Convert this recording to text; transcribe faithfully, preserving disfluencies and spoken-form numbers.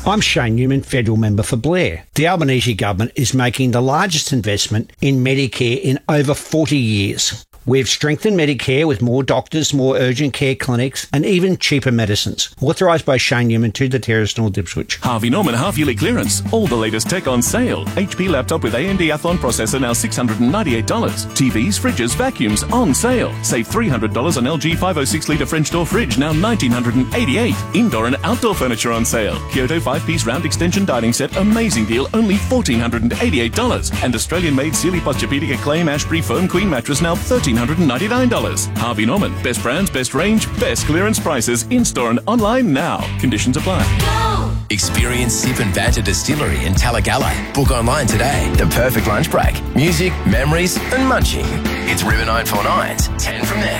I'm Shane Newman, Federal Member for Blair. The Albanese government is making the largest investment in Medicare in over forty years. We've strengthened Medicare with more doctors, more urgent care clinics, and even cheaper medicines. Authorised by Shane Newman to the Terrace North Ipswich. Harvey Norman half-yearly clearance. All the latest tech on sale. H P laptop with A M D Athlon processor now six hundred ninety-eight dollars. T Vs, fridges, vacuums on sale. Save three hundred dollars on L G five oh six litre French door fridge, now one thousand nine hundred eighty-eight dollars. Indoor and outdoor furniture on sale. Kyoto five-piece round extension dining set, amazing deal, only one thousand four hundred eighty-eight dollars. And Australian-made Sealy Posturepedic Acclaim Ashbury Foam Queen mattress, now one thousand three hundred ninety-nine dollars. Harvey Norman, best brands, best range, best clearance prices, in-store and online now. Conditions apply. Go! Experience Sip and Banter Distillery in Talagalla. Book online today. The perfect lunch break. Music, memories and munching. It's River nine four nine's ten from there.